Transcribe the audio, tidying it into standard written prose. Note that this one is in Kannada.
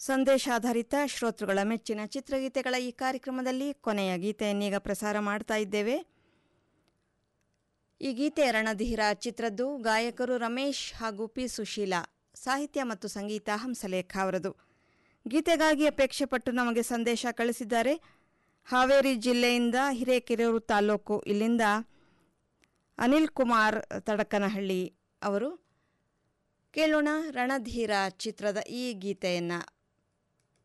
ಸಂದೇಶಾಧಾರಿತ ಶ್ರೋತೃಗಳ ಮೆಚ್ಚಿನ ಚಿತ್ರಗೀತೆಗಳ ಈ ಕಾರ್ಯಕ್ರಮದಲ್ಲಿ ಕೊನೆಯ ಗೀತೆಯನ್ನೀಗ ಪ್ರಸಾರ ಮಾಡ್ತಾ ಇದ್ದೇವೆ. ಈ ಗೀತೆ ರಣಧೀರ ಚಿತ್ರದ್ದು. ಗಾಯಕರು ರಮೇಶ್ ಹಾಗೂ ಪಿ ಸುಶೀಲಾ. ಸಾಹಿತ್ಯ ಮತ್ತು ಸಂಗೀತ ಹಂಸಲೇಖ ಅವರದು. ಗೀತೆಗಾಗಿ ಅಪೇಕ್ಷೆ ಪಟ್ಟು ನಮಗೆ ಸಂದೇಶ ಕಳಿಸಿದ್ದಾರೆ ಹಾವೇರಿ ಜಿಲ್ಲೆಯಿಂದ ಹಿರೇಕೆರೂರು ತಾಲೂಕು ಇಲ್ಲಿಂದ ಅನಿಲ್ ಕುಮಾರ್ ತಡಕನಹಳ್ಳಿ ಅವರು. ಕೇಳೋಣ ರಣಧೀರ ಚಿತ್ರದ ಈ ಗೀತೆಯನ್ನು.